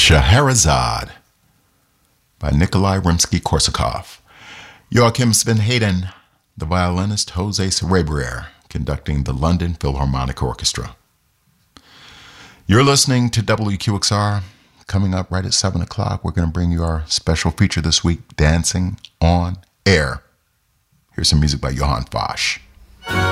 Scheherazade by Nikolai Rimsky-Korsakov. Joachim Sven Haydn, the violinist Jose Cerebriere, conducting the London Philharmonic Orchestra. You're listening to WQXR. Coming up right at 7 o'clock, we're going to bring you our special feature this week, Dancing on Air. Here's some music by Johann Fosch.